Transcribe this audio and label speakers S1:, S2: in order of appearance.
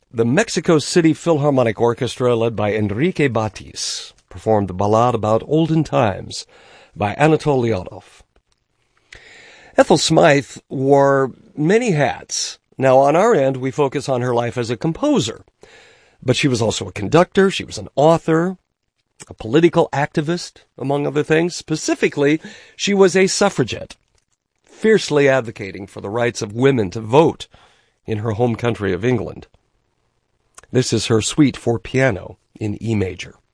S1: The Mexico City Philharmonic Orchestra, led by Enrique Batis, performed the Ballade About Olden Times by Anatol Leonov. Ethel Smythe wore many hats. Now, on our end, we focus on her life as a composer. But she was also a conductor, she was an author, a political activist, among other things. Specifically, she was a suffragette, fiercely advocating for the rights of women to vote in her home country of England. This is her suite for piano in E major.